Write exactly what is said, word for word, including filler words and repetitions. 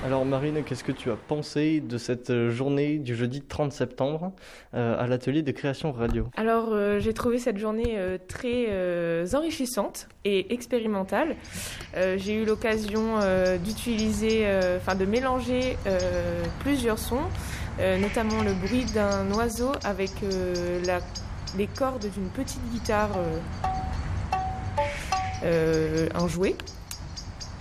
Alors Marine, qu'est-ce que tu as pensé de cette journée du jeudi trente septembre euh, à l'atelier de création radio? Alors euh, j'ai trouvé cette journée euh, très euh, enrichissante et expérimentale. Euh, j'ai eu l'occasion euh, d'utiliser, enfin euh, de mélanger euh, plusieurs sons, euh, notamment le bruit d'un oiseau avec euh, la, les cordes d'une petite guitare, euh, euh, un jouet.